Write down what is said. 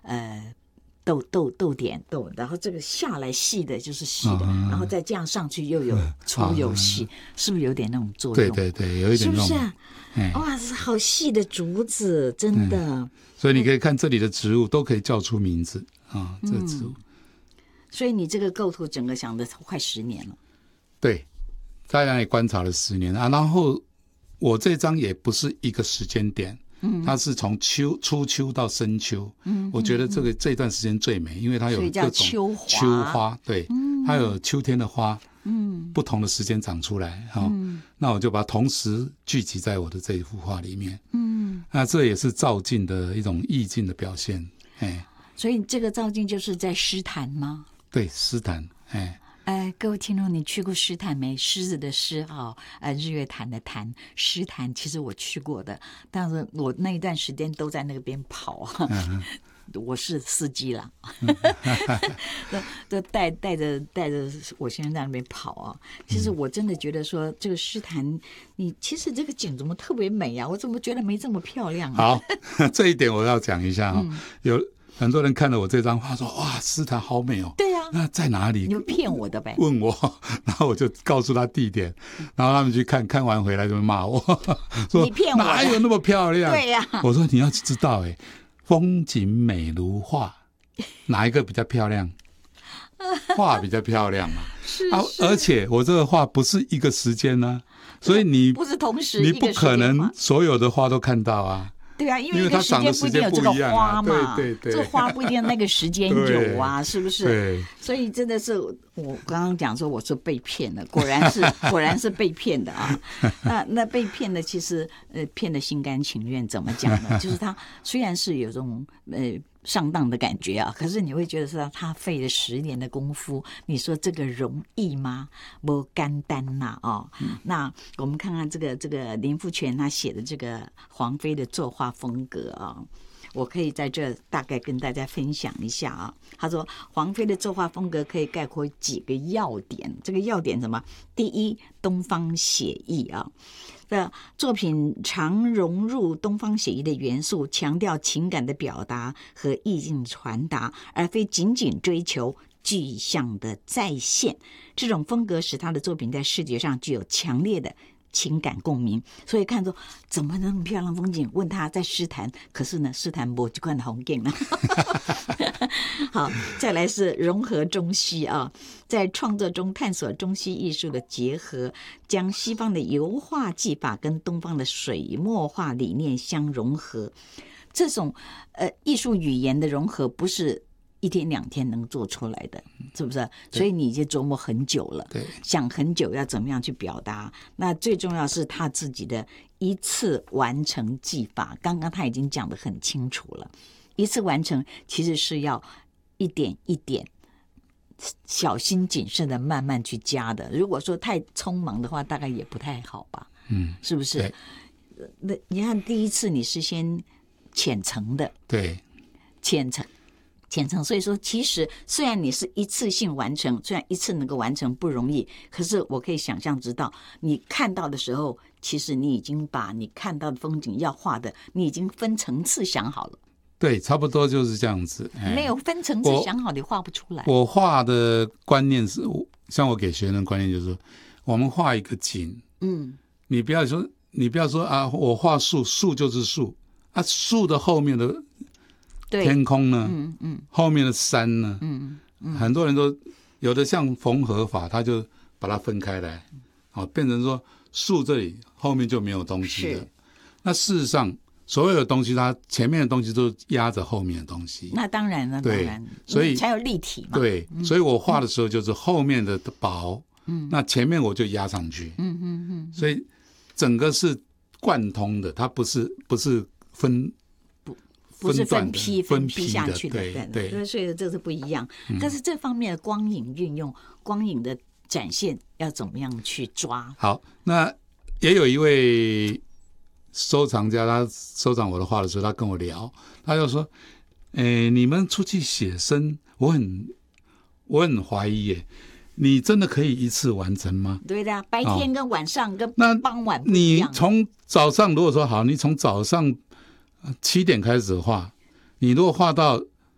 逗点，然后这个下来细的就是细的，然后再这样上去又有粗有细，是不是有点那种作用？ 对，有一点那种，是不是啊？哇，好细的竹子，真的。 所以你可以看这里的植物都可以叫出名字啊，这个植物。 所以你这个构图整个想的快10年了。对， 在那里观察了10年啊，然后我这张也不是一个时间点。它是从初秋到深秋，我觉得这段时间最美，因为它有各种秋花，对，它有秋天的花，不同的时间长出来，那我就把它同时聚集在我的这一幅画里面，那这也是照镜的一种意境的表现， 所以这个照镜就是在诗坛吗？ 对，诗坛， 各位听众，你去过诗坛没？狮子的狮日月潭的潭，诗坛其实我去过的，但是我那一段时间都在那边跑，我是司机啦，都带着我先生在那边跑啊。其实我真的觉得说，这个诗坛，你其实这个景怎么特别美啊？我怎么觉得没这么漂亮啊？ 好，这一点我要讲一下有很多人看了我这张画说，哇，诗坛好美哦。 对啊， 那在哪里？ 你们骗我的呗？ 问我，然后我就告诉他地点，然后他们去看完回来就骂我，说你骗我， 哪有那么漂亮？ 对呀， 我说你要知道，风景美如画，哪一个比较漂亮？画比较漂亮嘛。 是而且我这个画不是一个时间呢，所以你不是同时， 你不可能所有的花都看到啊。 对啊，因为一个时间不一定有这个花嘛， 对， 这个花不一定那个时间有啊，是不是？ 对， 所以真的是我刚刚讲说我是被骗了，果然是被骗的啊。那被骗的其实骗的心甘情愿，怎么讲呢？就是他虽然是有这种上当的感觉啊，可是你会觉得说他费了10年的功夫，你说这个容易吗？不简单呐那我们看看这个林富全他写的这个黄飞的作画风格啊，我可以在这大概跟大家分享一下啊。他说黄飞的作画风格可以概括几个要点，这个要点什么？第一，东方写意啊。的作品常融入东方写意的元素，强调情感的表达和意境传达，而非仅仅追求具象的再现。这种风格使他的作品在视觉上具有强烈的情感共鸣，所以看说怎么那么漂亮风景？问他在诗坛，可是呢，诗坛没这款红景了。好，再来是融合中西啊，在创作中探索中西艺术的结合，将西方的油画技法跟东方的水墨画理念相融合。这种艺术语言的融合不是1天2天能做出来的，是不是？所以你就琢磨很久了，想很久要怎么样去表达。那最重要是他自己的一次完成技法，刚刚他已经讲得很清楚了。一次完成其实是要一点一点小心谨慎的慢慢去加的，如果说太匆忙的话大概也不太好吧，是不是？那你看第一次你是先浅层的， 对， 浅层，所以说其实虽然你是一次性完成，虽然一次能够完成不容易，可是我可以想象知道你看到的时候，其实你已经把你看到的风景要画的你已经分层次想好了。 对，差不多就是这样子。 没有分层次想好，你画不出来。 我画的观念是，像我给学生的观念就是说，我们画一个景，你不要说啊，我画树，树就是树啊，树的后面的天空呢，后面的山呢，很多人都有的像缝合法，他就把它分开来，变成说树这里后面就没有东西了。那事实上，所有的东西，它前面的东西都压着后面的东西。那当然了，对，所以才有立体嘛。对，所以我画的时候就是后面的薄，那前面我就压上去。所以整个是贯通的，它不是分批下去的。对， 所以这是不一样。但是这方面的光影运用、光影的展现要怎么样去抓？好， 那也有一位收藏家，他收藏我的画的时候，他跟我聊，他就说：“你们出去写生，我很怀疑耶，你真的可以一次完成吗？” 对的，白天跟晚上跟傍晚不一样。你从早上如果说好，你从早上7点开始画，你如果画到